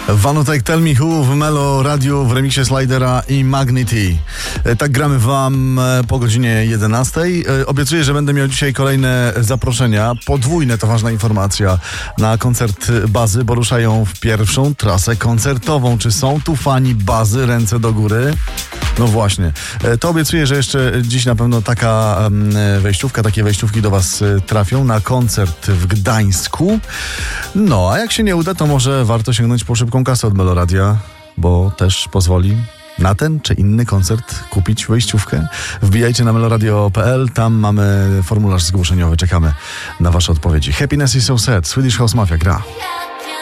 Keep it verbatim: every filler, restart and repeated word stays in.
Vanutek Tell Me Who w Melo Radiu w remiksie Slidera i Magnity. Tak gramy wam po godzinie jedenastej. Obiecuję, że będę miał dzisiaj kolejne zaproszenia. Podwójne, to ważna informacja, na koncert Bazy, bo ruszają w pierwszą trasę koncertową. Czy są tu fani Bazy? Ręce do góry. No właśnie. To obiecuję, że jeszcze dziś na pewno taka wejściówka, takie wejściówki do was trafią na koncert w Gdańsku. No, a jak się nie uda, to może warto sięgnąć po szybką kasę od Meloradia, bo też pozwoli na ten czy inny koncert kupić wejściówkę. Wbijajcie na meloradio kropka p l, tam mamy formularz zgłoszeniowy, czekamy na wasze odpowiedzi. Happiness is so sad, Swedish House Mafia gra.